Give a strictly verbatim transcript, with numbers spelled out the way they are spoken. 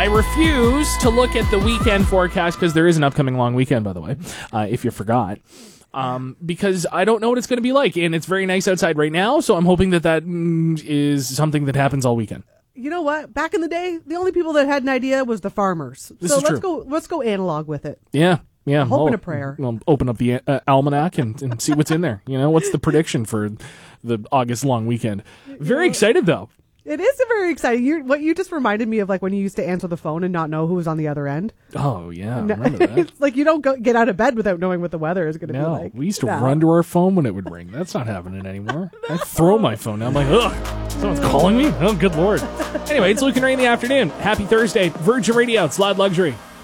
I refuse to look at the weekend forecast because there is an upcoming long weekend, by the way, uh, if you forgot. Um, because I don't know what it's going to be like, and it's very nice outside right now, so I'm hoping that that mm, is something that happens all weekend. You know what? Back in the day, the only people that had an idea was the farmers. This so is let's true. go. Let's go analog with it. Yeah, yeah. Hope I'll- and a prayer. I'll open up the uh, almanac and, and see what's in there. You know, what's the prediction for the August long weekend? Very excited though. It is a very exciting. You're, what you just reminded me of, like when you used to answer the phone and not know who was on the other end. Oh yeah, I No, remember that. it's like you don't go, get out of bed without knowing what the weather is going to be No, like. we used to No. run to our phone when it would ring. That's not happening anymore. I throw my phone now. I'm like, ugh, someone's calling me? Oh, good Lord. Anyway, it's Luke and Ray in the afternoon. Happy Thursday. Virgin Radio. It's Loud Luxury.